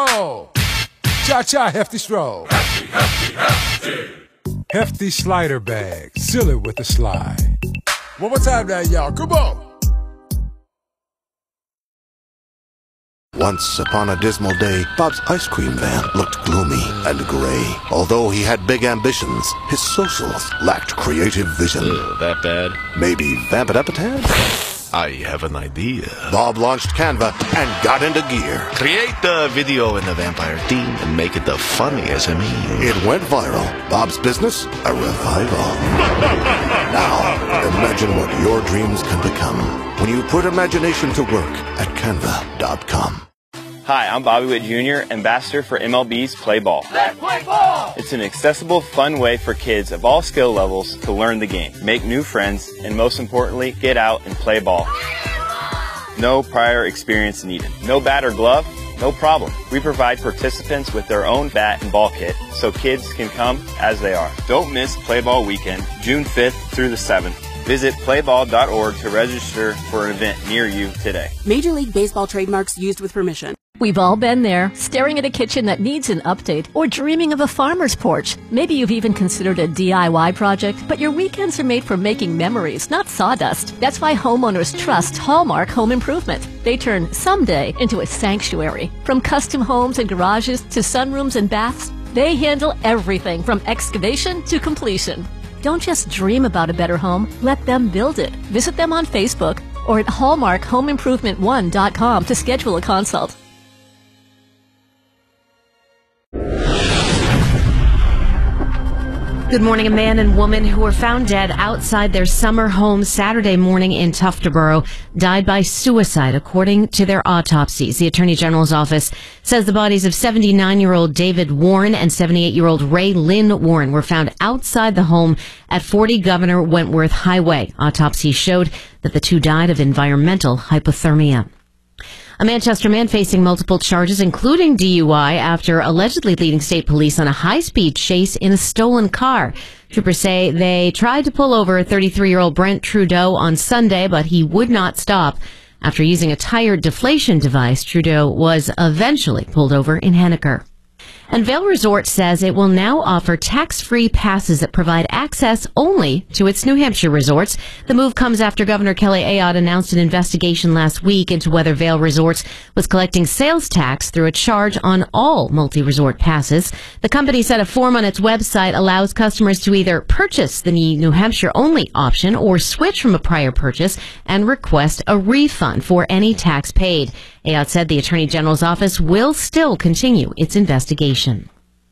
roll. Cha-cha, hefty stroll. Hefty, hefty, hefty. Hefty slider bag, seal it with a slide. One more time now, y'all, come on. Once upon a dismal day, Bob's ice cream van looked gloomy and gray. Although he had big ambitions, his socials lacked creative vision. That bad? Maybe vamp it up a tad? I have an idea. Bob launched Canva and got into gear. Create the video in the vampire theme and make it the funniest SME. It went viral. Bob's business, a revival. Now, imagine what your dreams can become when you put imagination to work at Canva.com. Hi, I'm Bobby Witt Jr., ambassador for MLB's Play Ball. Let's play ball! It's an accessible, fun way for kids of all skill levels to learn the game, make new friends, and most importantly, get out and play ball. No prior experience needed. No bat or glove? No problem. We provide participants with their own bat and ball kit so kids can come as they are. Don't miss Play Ball Weekend, June 5th through the 7th. Visit playball.org to register for an event near you today. Major League Baseball trademarks used with permission. We've all been there, staring at a kitchen that needs an update or dreaming of a farmer's porch. Maybe you've even considered a DIY project, but your weekends are made for making memories, not sawdust. That's why homeowners trust Hallmark Home Improvement. They turn someday into a sanctuary. From custom homes and garages to sunrooms and baths, they handle everything from excavation to completion. Don't just dream about a better home, let them build it. Visit them on Facebook or at hallmarkhomeimprovement1.com to schedule a consult. Good morning. A man and woman who were found dead outside their summer home Saturday morning in Tufterboro died by suicide, according to their autopsies. The Attorney General's office says the bodies of 79-year-old David Warren and 78-year-old Ray Lynn Warren were found outside the home at 40 Governor Wentworth Highway. Autopsies showed that the two died of environmental hypothermia. A Manchester man facing multiple charges, including DUI, after allegedly leading state police on a high-speed chase in a stolen car. Troopers say they tried to pull over 33-year-old Brent Trudeau on Sunday, but he would not stop. After using a tire deflation device, Trudeau was eventually pulled over in Henniker. And Vail Resort says it will now offer tax-free passes that provide access only to its New Hampshire resorts. The move comes after Governor Kelly Ayotte announced an investigation last week into whether Vail Resorts was collecting sales tax through a charge on all multi-resort passes. The company said a form on its website allows customers to either purchase the New Hampshire-only option or switch from a prior purchase and request a refund for any tax paid. Ayotte said the Attorney General's office will still continue its investigation.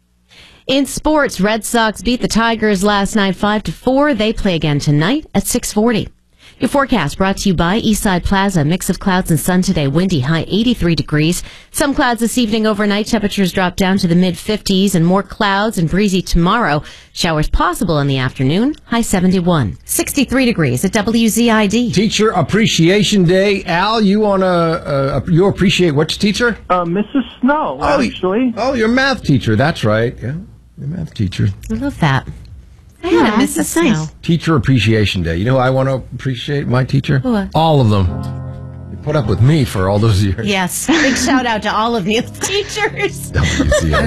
In sports, Red Sox beat the Tigers last night 5-4. They play again tonight at 6:40. Your forecast brought to you by Eastside Plaza. Mix of clouds and sun today. Windy, high 83 degrees. Some clouds this evening. Overnight temperatures drop down to the mid-50s and more clouds and breezy tomorrow. Showers possible in the afternoon. High 71. 63 degrees at WZID. Teacher Appreciation Day. Al, you you appreciate which teacher? Mrs. Snow, actually. Oh, your math teacher. That's right. Yeah, your math teacher. I love that. I had a Mrs. Snow. Teacher Appreciation Day. You know who I want to appreciate my teacher? What? All of them. They put up with me for all those years. Yes. Big shout out to all of you teachers. WZID.